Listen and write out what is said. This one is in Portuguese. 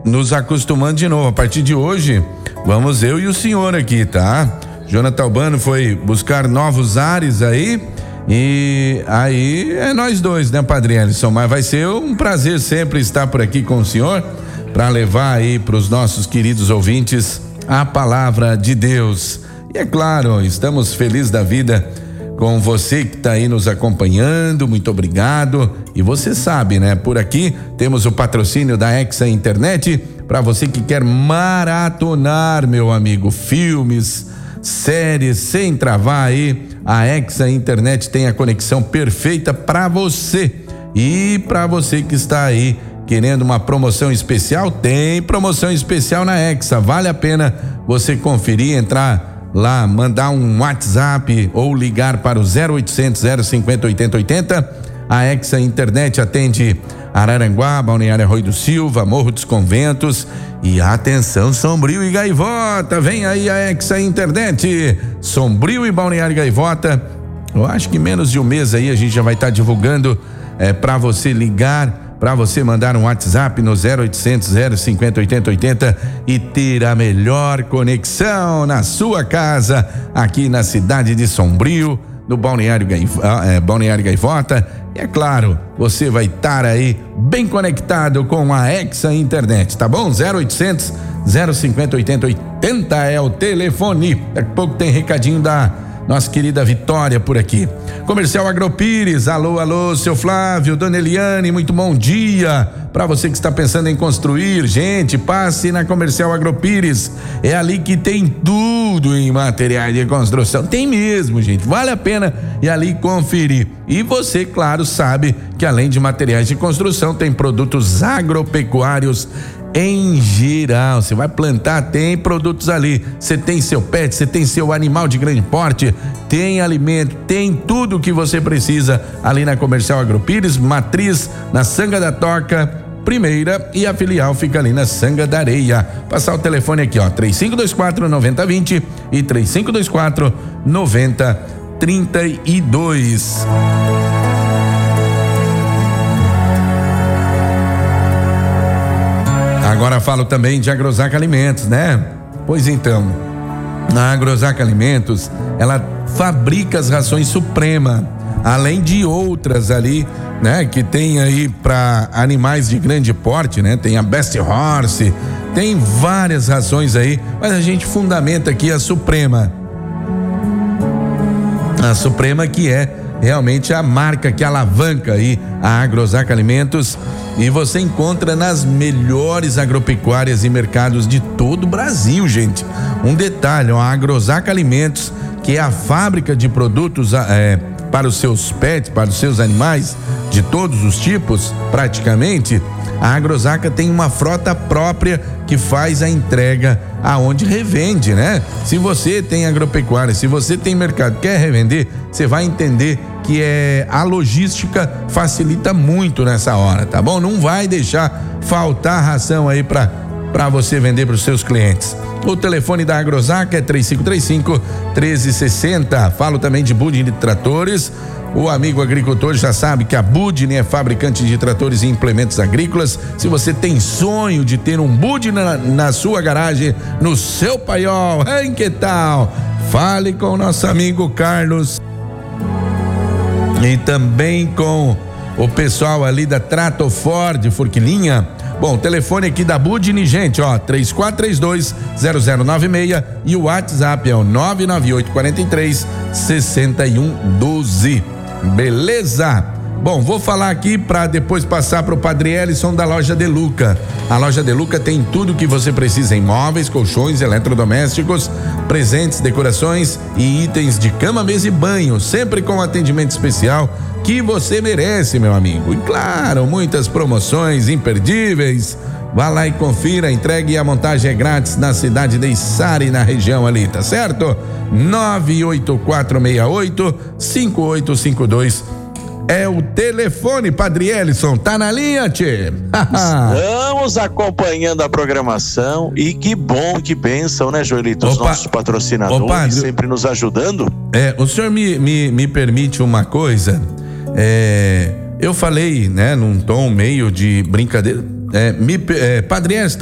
nos acostumando de novo. A partir de hoje, vamos eu e o senhor aqui, tá? Jonathan Albano foi buscar novos ares aí. E aí é nós dois, né, Padre Ellison? Mas vai ser um prazer sempre estar por aqui com o senhor para levar aí para os nossos queridos ouvintes a palavra de Deus. E é claro, estamos felizes da vida com você que está aí nos acompanhando, muito obrigado. E você sabe, né? Por aqui temos o patrocínio da Hexa Internet para você que quer maratonar, meu amigo, filmes, séries sem travar aí. A Hexa Internet tem a conexão perfeita para você. E para você que está aí querendo uma promoção especial, tem promoção especial na Hexa. Vale a pena você conferir, entrar lá, mandar um WhatsApp ou ligar para o 0800 050 8080. A Hexa Internet atende Araranguá, Balneário Arroio do Silva, Morro dos Conventos e atenção, Sombrio e Gaivota. Vem aí a Hexa Internet, Sombrio e Balneário Gaivota. Eu acho que menos de um mês aí a gente já vai estar divulgando para você ligar, para você mandar um WhatsApp no 0800 050 8080 e ter a melhor conexão na sua casa, aqui na cidade de Sombrio, no Balneário Gaivota. E é claro, você vai estar aí bem conectado com a Hexa Internet, tá bom? 0800 050 8080 é o telefone. Daqui a pouco tem recadinho da nossa querida Vitória por aqui. Comercial Agropires, alô, seu Flávio, dona Eliane, muito bom dia. Para você que está pensando em construir, gente, passe na Comercial Agropires. É ali que tem tudo em materiais de construção. Tem mesmo, gente. Vale a pena ir ali conferir. E você, claro, sabe que além de materiais de construção, tem produtos agropecuários em geral. Você vai plantar, tem produtos ali. Você tem seu pet, você tem seu animal de grande porte, tem alimento, tem tudo o que você precisa ali na Comercial Agropires, matriz na Sanga da Toca primeira e a filial fica ali na Sanga da Areia. Passar o telefone aqui, ó, 3524-9020 e 3524-9032. Agora falo também de Agrozac Alimentos, né? Pois então, a Agrozac Alimentos, ela fabrica as rações Suprema, além de outras ali, né? Que tem aí para animais de grande porte, né? Tem a Best Horse, tem várias rações aí, mas a gente fundamenta aqui a Suprema. A Suprema, que é realmente a marca que alavanca aí a Agrozac Alimentos, e você encontra nas melhores agropecuárias e mercados de todo o Brasil, gente. Um detalhe, ó, a Agrozac Alimentos, que é a fábrica de produtos para os seus pets, para os seus animais, de todos os tipos, praticamente, a Agrozac tem uma frota própria que faz a entrega aonde revende, né? Se você tem agropecuária, se você tem mercado, quer revender, você vai entender que a logística facilita muito nessa hora, tá bom? Não vai deixar faltar ração aí para você vender para os seus clientes. O telefone da Agrozac é 3535-1360. Falo também de Budini de Tratores. O amigo agricultor já sabe que a Budini é fabricante de tratores e implementos agrícolas. Se você tem sonho de ter um Budini na sua garagem, no seu paiol, hein, que tal? Fale com o nosso amigo Carlos e também com o pessoal ali da Trato Ford Forquilinha. Bom, o telefone aqui da Budini, gente, ó, 3432-0096 e o WhatsApp é o 99843-6112. Beleza? Bom, vou falar aqui para depois passar para o Padre Ellison da Loja De Luca. A Loja De Luca tem tudo que você precisa em móveis, colchões, eletrodomésticos, presentes, decorações e itens de cama, mesa e banho, sempre com atendimento especial que você merece, meu amigo. E claro, muitas promoções imperdíveis. Vá lá e confira, a entrega e a montagem é grátis na cidade de Içara e na região ali, tá certo? 98468-5852 é o telefone. Padre Ellison, tá na linha, tchê? Estamos acompanhando a programação e que bom, que bênção, né, Joelito? Os nossos patrocinadores padre, sempre nos ajudando. O senhor me permite uma coisa? Eu falei, né, num tom meio de brincadeira. Padre Ellison,